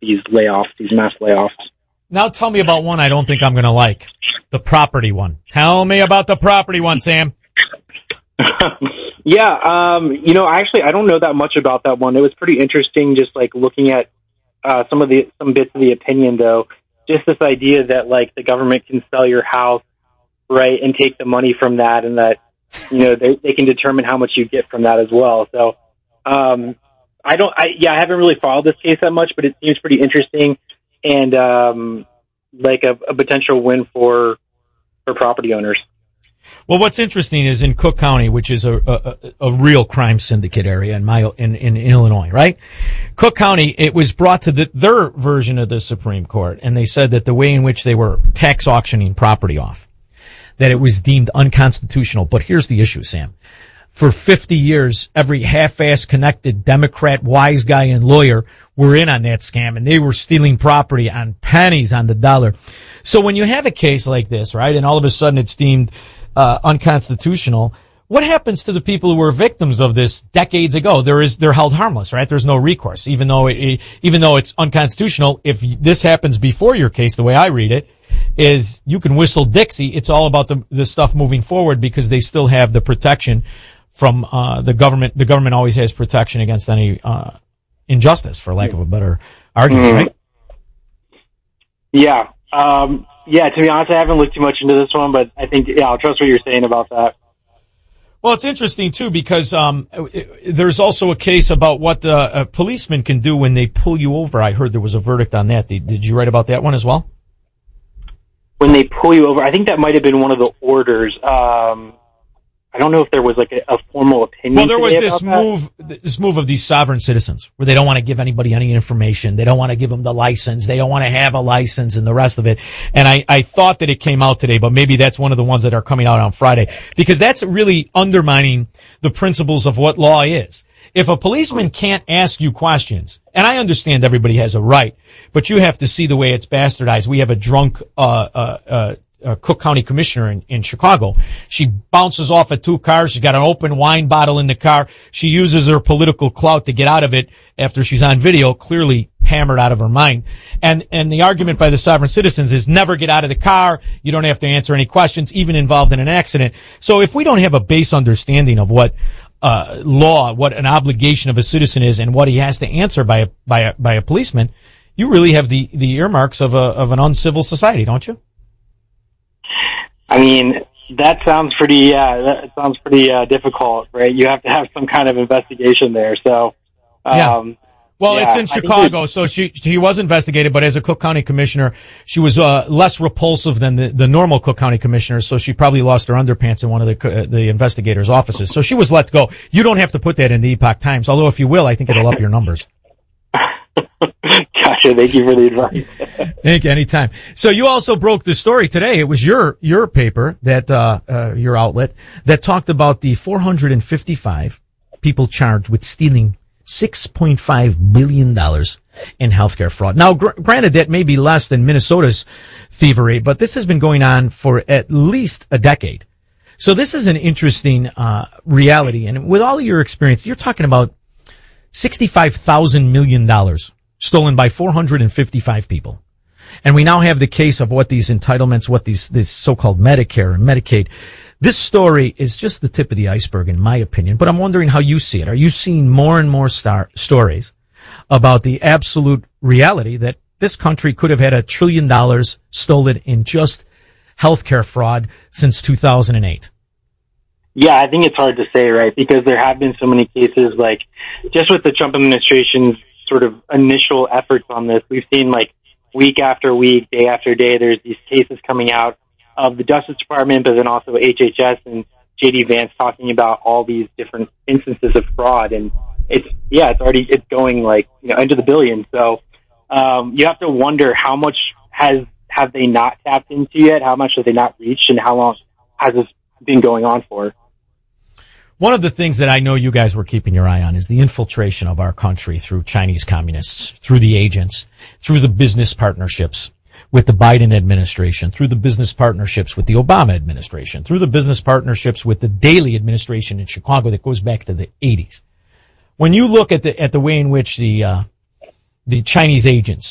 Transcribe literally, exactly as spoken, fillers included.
these layoffs, these mass layoffs. Now tell me about one I don't think I'm going to like, the property one. Tell me about the property one, Sam. yeah, um, you know, actually, I don't know that much about that one. It was pretty interesting, just like looking at uh, some of the some bits of the opinion, though. Just this idea that like the government can sell your house, right, and take the money from that, and that you know they they can determine how much you get from that as well. So, um, I don't, I yeah, I haven't really followed this case that much, but it seems pretty interesting and um, like a, a potential win for for property owners. Well, what's interesting is in Cook County, which is a, a, a real crime syndicate area in my in, in Illinois, right? Cook County, it was brought to the, their version of the Supreme Court, and they said that the way in which they were tax auctioning property off, that it was deemed unconstitutional. But here's the issue, Sam. For fifty years, every half-ass connected Democrat, wise guy, and lawyer were in on that scam, and they were stealing property on pennies on the dollar. So when you have a case like this, right, and all of a sudden it's deemed uh, unconstitutional, what happens to the people who were victims of this decades ago? There is, they're held harmless, right? There's no recourse, even though it, even though it's unconstitutional. If this happens before your case, the way I read it, is you can whistle Dixie. It's all about the, the stuff moving forward because they still have the protection from uh the government. The government always has protection against any uh injustice, for lack of a better argument, mm-hmm. right? Yeah. Um yeah, to be honest, I haven't looked too much into this one, but I think, yeah, I'll trust what you're saying about that. Well, it's interesting, too, because um it, there's also a case about what uh, a policeman can do when they pull you over. I heard there was a verdict on that. Did, did you write about that one as well? When they pull you over, I think that might have been one of the orders. Um I don't know if there was like a, a formal opinion. Well, there was this move, this move of these sovereign citizens where they don't want to give anybody any information. They don't want to give them the license. They don't want to have a license and the rest of it. And I, I thought that it came out today, but maybe that's one of the ones that are coming out on Friday, because that's really undermining the principles of what law is. If a policeman can't ask you questions, and I understand everybody has a right, but you have to see the way it's bastardized. We have a drunk, uh, uh, uh, Uh, Cook County commissioner in, in Chicago. She bounces off at two cars. She's got an open wine bottle in the car. She uses her political clout to get out of it after she's on video, clearly hammered out of her mind. And, and the argument by the sovereign citizens is never get out of the car. You don't have to answer any questions, even involved in an accident. So if we don't have a base understanding of what uh law, what an obligation of a citizen is and what he has to answer by a, by a, by a policeman, you really have the, the earmarks of a, of an uncivil society, don't you? I mean, that sounds pretty, yeah, that sounds pretty uh, difficult, right? You have to have some kind of investigation there. So, um, yeah. Well, yeah, it's in Chicago, so she, she was investigated, but as a Cook County commissioner, she was, uh, less repulsive than the, the normal Cook County commissioners, so she probably lost her underpants in one of the, uh, the investigators' offices. So she was let go. You don't have to put that in the Epoch Times, although if you will, I think it'll up your numbers. Gotcha. Thank you for the advice. Thank you. Anytime. So you also broke the story today. It was your, your paper that, uh, uh, your outlet that talked about the four hundred fifty-five people charged with stealing six point five billion dollars in healthcare fraud. Now, gr- granted, that may be less than Minnesota's thievery, but this has been going on for at least a decade. So this is an interesting, uh, reality. And with all of your experience, you're talking about sixty-five thousand million dollars stolen by four hundred fifty-five people. And we now have the case of what these entitlements, what these, this so-called Medicare and Medicaid. This story is just the tip of the iceberg, in my opinion, but I'm wondering how you see it. Are you seeing more and more star- stories about the absolute reality that this country could have had a trillion dollars stolen in just healthcare fraud since two thousand eight? Yeah, I think it's hard to say, right? Because there have been so many cases, like just with the Trump administration's sort of initial efforts on this, we've seen like week after week, day after day, there's these cases coming out of the Justice Department, but then also H H S and J D Vance talking about all these different instances of fraud. And it's, yeah, it's already, it's going like, you know, into the billions. So, um, you have to wonder how much has, have they not tapped into yet? How much have they not reached, and how long has this been going on for? One of the things that I know you guys were keeping your eye on is the infiltration of our country through Chinese communists, through the agents, through the business partnerships with the Biden administration, through the business partnerships with the Obama administration, through the business partnerships with the Daley administration in Chicago that goes back to the eighties. When you look at the at the way in which the uh, the Chinese agents